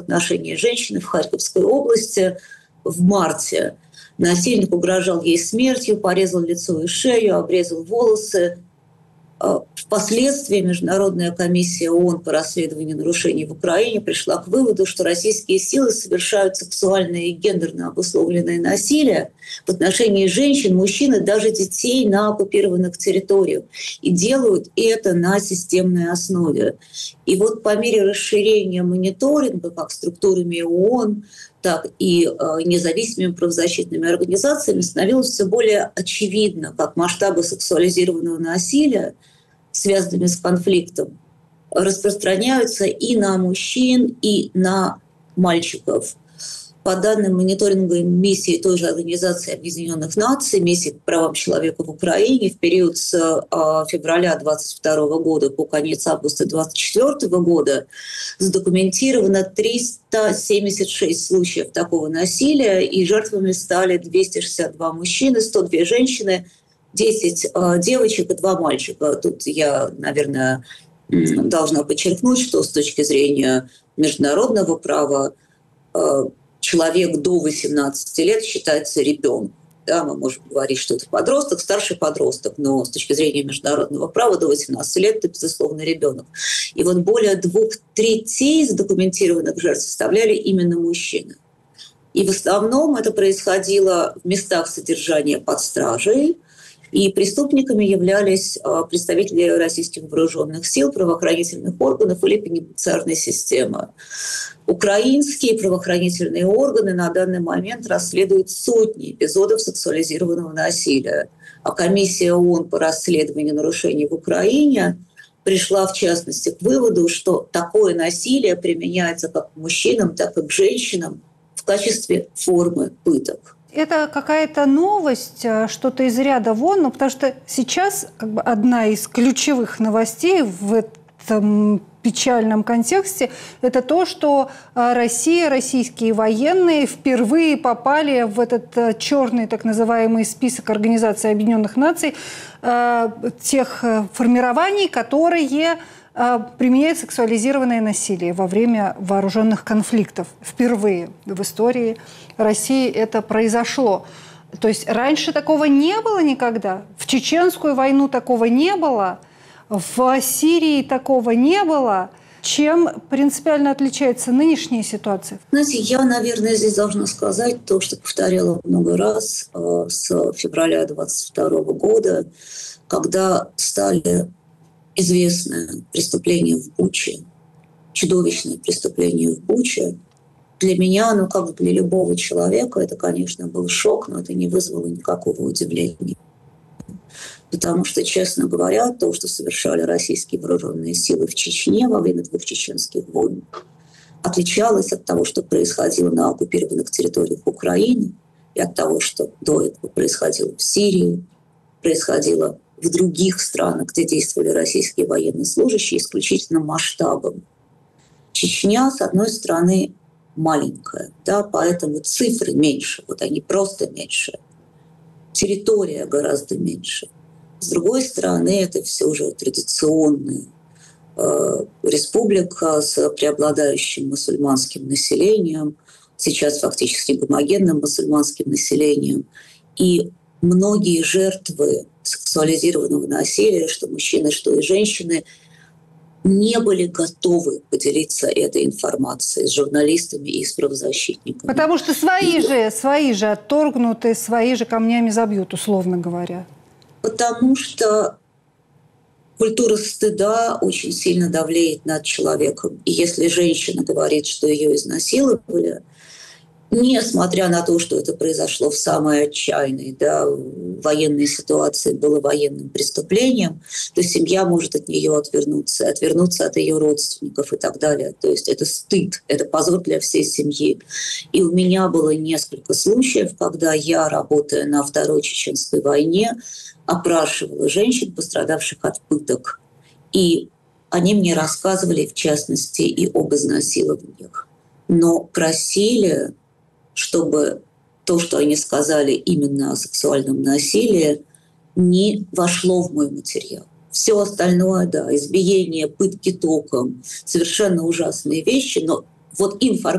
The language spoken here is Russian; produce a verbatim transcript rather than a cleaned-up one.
отношении женщины в Харьковской области в марте. Насильник угрожал ей смертью, порезал лицо и шею, обрезал волосы. Впоследствии Международная комиссия ООН по расследованию нарушений в Украине пришла к выводу, что российские силы совершают сексуальное и гендерно обусловленное насилие в отношении женщин, мужчин и даже детей на оккупированных территориях. И делают это на системной основе. И вот по мере расширения мониторинга как структурами ООН, так и э, независимыми правозащитными организациями становилось все более очевидно, как масштабы сексуализированного насилия, связанными с конфликтом, распространяются и на мужчин, и на мальчиков. По данным мониторинговой миссии той же Организации Объединенных Наций, миссии по правам человека в Украине, в период с э, февраля двадцать второго года по конец августа двадцать четвёртого года задокументировано триста семьдесят шесть случаев такого насилия, и жертвами стали двести шестьдесят два мужчины, сто две женщины, десять э, девочек и два мальчика. Тут я, наверное, должна подчеркнуть, что с точки зрения международного права э, человек до восемнадцати лет считается ребенком. Да, мы можем говорить, что это подросток, старший подросток, но с точки зрения международного права до восемнадцати лет это, безусловно, ребенок. И вот более двух третей задокументированных жертв составляли именно мужчины. И в основном это происходило в местах содержания под стражей, и преступниками являлись представители российских вооруженных сил, правоохранительных органов или пенитенциарной системы. Украинские правоохранительные органы на данный момент расследуют сотни эпизодов сексуализированного насилия. А комиссия ООН по расследованию нарушений в Украине пришла, в частности, к выводу, что такое насилие применяется как к мужчинам, так и к женщинам в качестве формы пыток. Это какая-то новость, что-то из ряда вон, ну, потому что сейчас как бы одна из ключевых новостей в этом печальном контексте – это то, что Россия, российские военные впервые попали в этот черный так называемый список Организации Объединенных Наций тех формирований, которые применяют сексуализированное насилие во время вооруженных конфликтов. Впервые в истории России это произошло. То есть раньше такого не было никогда. В Чеченскую войну такого не было. В Сирии такого не было. Чем принципиально отличается нынешняя ситуация? Знаете, я, наверное, здесь должна сказать то, что повторяла много раз э, с февраля двадцать второго года, когда стали известное преступление в Буче, чудовищное преступление в Буче. Для меня, ну как для любого человека, это, конечно, был шок, но это не вызвало никакого удивления. Потому что, честно говоря, то, что совершали российские вооруженные силы в Чечне во время двух чеченских войн, отличалось от того, что происходило на оккупированных территориях Украины, и от того, что до этого происходило в Сирии, происходило в других странах, где действовали российские военнослужащие, исключительно масштабом. Чечня, с одной стороны, маленькая, да, поэтому цифры меньше, вот они просто меньше. Территория гораздо меньше. С другой стороны, это все же традиционная э, республика с преобладающим мусульманским населением, сейчас фактически гомогенным мусульманским населением. И многие жертвы сексуализированного насилия, что мужчины, что и женщины, не были готовы поделиться этой информацией с журналистами и с правозащитниками. Потому что свои и... же, свои же отторгнуты, свои же камнями забьют, условно говоря. Потому что культура стыда очень сильно давлеет над человеком. И если женщина говорит, что ее изнасиловали, несмотря на то, что это произошло в самой отчаянной, да, военной ситуации, было военным преступлением, то семья может от нее отвернуться, отвернуться от ее родственников и так далее. То есть это стыд, это позор для всей семьи. И у меня было несколько случаев, когда я, работая на Второй Чеченской войне, опрашивала женщин, пострадавших от пыток. И они мне рассказывали, в частности, и об изнасилованиях. Но просили, чтобы то, что они сказали именно о сексуальном насилии, не вошло в мой материал. Все остальное, да, избиение, пытки током, совершенно ужасные вещи, но вот информация